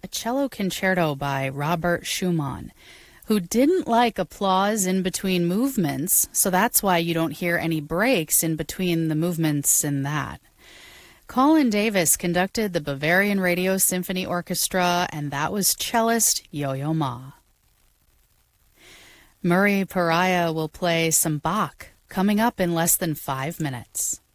a cello concerto by Robert Schumann, who didn't like applause in between movements, so that's why you don't hear any breaks in between the movements in that. Colin Davis conducted the Bavarian Radio Symphony Orchestra, and that was cellist Yo-Yo Ma. Murray Pariah will play some Bach coming up in less than 5 minutes.